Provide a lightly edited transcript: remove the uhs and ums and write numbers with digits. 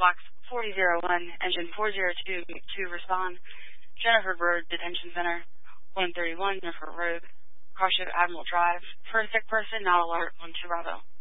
Mailbox 4001, Engine 402 to respond. Jennifer Bird Detention Center, 131 Jennifer Road, Cross Admiral Drive. For a sick person, not alert, 12 Bravo.